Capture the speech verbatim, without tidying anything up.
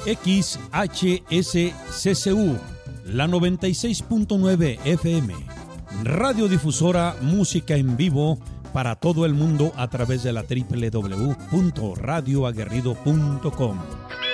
X H S C C U, la noventa y seis punto nueve F M. Radiodifusora Música en Vivo para todo el mundo a través de la doble u doble u doble u punto radio aguerrido punto com.